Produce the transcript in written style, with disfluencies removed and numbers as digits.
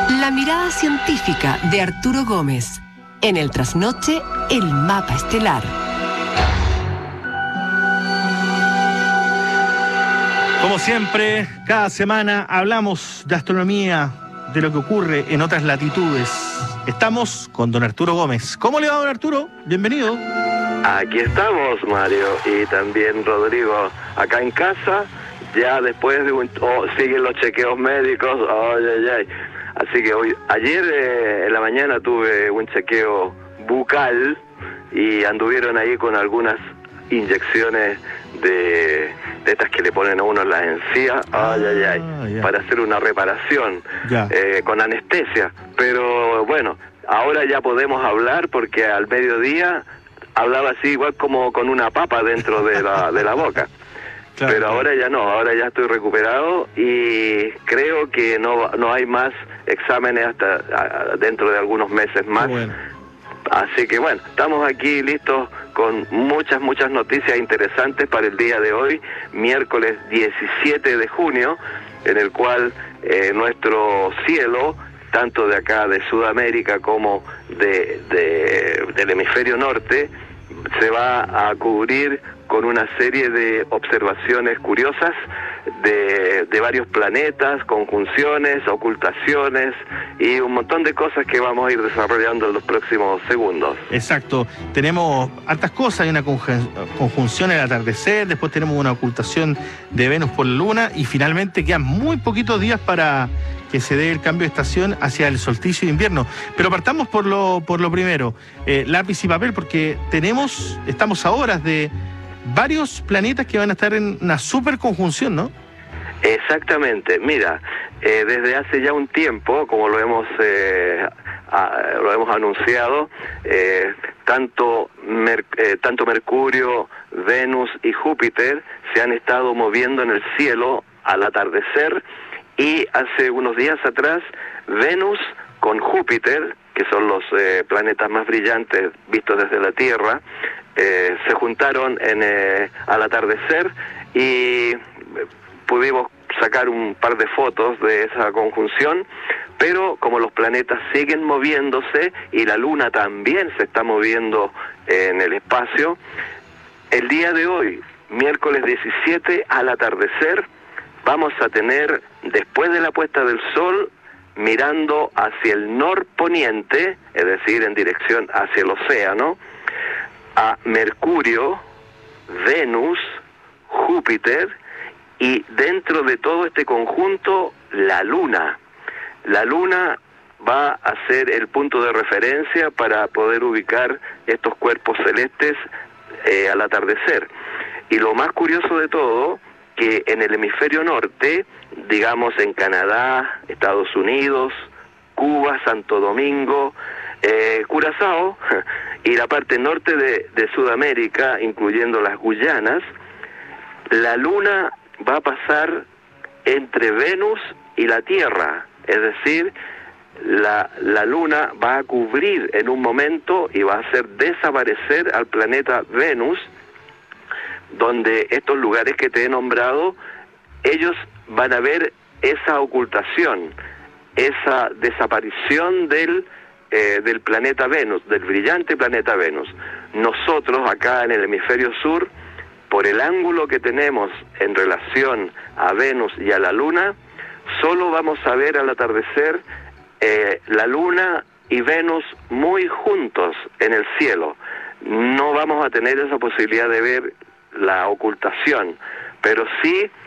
La mirada científica de Arturo Gómez. En el trasnoche, el mapa estelar. Como siempre, cada semana hablamos de astronomía, de lo que ocurre en otras latitudes. Estamos con don Arturo Gómez. ¿Cómo le va, don Arturo? Bienvenido. Aquí estamos, Mario, y también Rodrigo, acá en casa, ya después de siguen los chequeos médicos, así que ayer en la mañana tuve un chequeo bucal y anduvieron ahí con algunas inyecciones de estas que le ponen a uno en la encía, para hacer una reparación, con anestesia, pero bueno, ahora ya podemos hablar porque al mediodía hablaba así igual como con una papa dentro de la boca. Claro, pero ahora ya no, ahora ya estoy recuperado y creo que no hay más exámenes hasta dentro de algunos meses más. Bueno. Así que bueno, estamos aquí listos con muchas noticias interesantes para el día de hoy, miércoles 17 de junio, en el cual nuestro cielo, tanto de acá de Sudamérica como del hemisferio norte, se va a cubrir con una serie de observaciones curiosas de varios planetas, conjunciones, ocultaciones y un montón de cosas que vamos a ir desarrollando en los próximos segundos. Exacto, tenemos hartas cosas, hay una conjunción al atardecer, después tenemos una ocultación de Venus por la Luna y finalmente quedan muy poquitos días para que se dé el cambio de estación hacia el solsticio de invierno. Pero partamos por lo primero, lápiz y papel, porque estamos a horas de varios planetas que van a estar en una super conjunción, ¿no? Exactamente. Mira, desde hace ya un tiempo, como lo hemos anunciado, tanto Mercurio, Venus y Júpiter se han estado moviendo en el cielo al atardecer, y hace unos días atrás Venus con Júpiter, que son los planetas más brillantes vistos desde la Tierra, se juntaron al atardecer y pudimos sacar un par de fotos de esa conjunción, pero como los planetas siguen moviéndose y la Luna también se está moviendo en el espacio, el día de hoy, miércoles 17, al atardecer, vamos a tener, después de la puesta del sol, mirando hacia el norponiente, es decir, en dirección hacia el océano, a Mercurio, Venus, Júpiter y dentro de todo este conjunto, la Luna. La Luna va a ser el punto de referencia para poder ubicar estos cuerpos celestes al atardecer. Y lo más curioso de todo, que en el hemisferio norte, digamos en Canadá, Estados Unidos, Cuba, Santo Domingo, Curazao y la parte norte de Sudamérica, incluyendo las Guyanas, la Luna va a pasar entre Venus y la Tierra, es decir, la Luna va a cubrir en un momento y va a hacer desaparecer al planeta Venus, donde estos lugares que te he nombrado, ellos van a ver esa ocultación, esa desaparición del planeta Venus, del brillante planeta Venus. Nosotros acá en el hemisferio sur, por el ángulo que tenemos en relación a Venus y a la Luna, solo vamos a ver al atardecer la Luna y Venus muy juntos en el cielo. No vamos a tener esa posibilidad de ver la ocultación, pero sí